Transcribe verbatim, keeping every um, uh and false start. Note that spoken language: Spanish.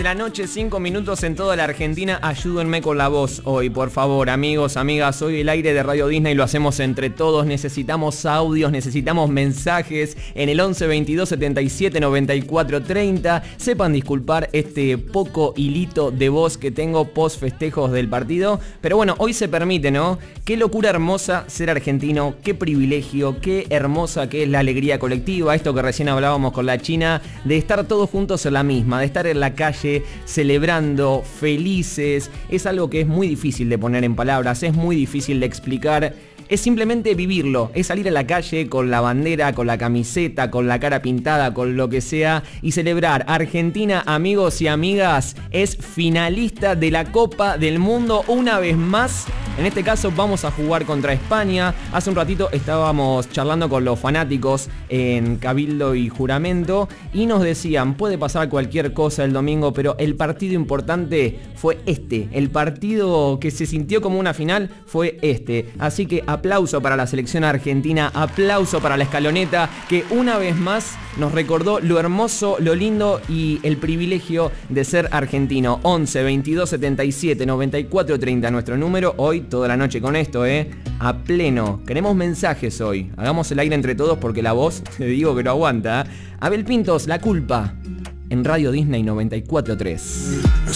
de la noche, cinco minutos en toda la Argentina. Ayúdenme con la voz hoy, por favor, amigos, amigas. Hoy el aire de Radio Disney lo hacemos entre todos. Necesitamos audios, necesitamos mensajes en el once veintidós setenta y siete noventa y cuatro treinta. Sepan disculpar este poco hilito de voz que tengo post festejos del partido. Pero bueno, hoy se permite, ¿no? Qué locura hermosa ser argentino, qué privilegio, qué hermosa que es la alegría colectiva. Esto que recién hablábamos con la China, de estar todos juntos en la misma, de estar en la calle celebrando, felices. Es algo que es muy difícil de poner en palabras, es muy difícil de explicar. Es simplemente vivirlo, es salir a la calle con la bandera, con la camiseta, con la cara pintada, con lo que sea y celebrar. Argentina, amigos y amigas, es finalista de la Copa del Mundo una vez más. En este caso vamos a jugar contra España. Hace un ratito estábamos charlando con los fanáticos en Cabildo y Juramento y nos decían, puede pasar cualquier cosa el domingo, pero el partido importante fue este. El partido que se sintió como una final fue este. Así que aplauso para la selección argentina, aplauso para la escaloneta que una vez más nos recordó lo hermoso, lo lindo y el privilegio de ser argentino. once veintidós setenta y siete noventa y cuatro treinta nuestro número. Hoy toda la noche con esto, eh, a pleno. Queremos mensajes hoy. Hagamos el aire entre todos porque la voz, te digo que no aguanta. Abel Pintos, La Culpa, en Radio Disney noventa y cuatro tres.